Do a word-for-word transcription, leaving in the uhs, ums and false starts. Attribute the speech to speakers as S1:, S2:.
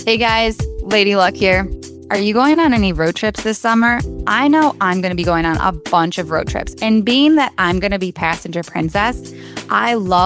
S1: Hey guys, Lady Luck here. Are you going on any road trips this summer? I know I'm going to be going on a bunch of road trips. And being that I'm going to be passenger princess, I love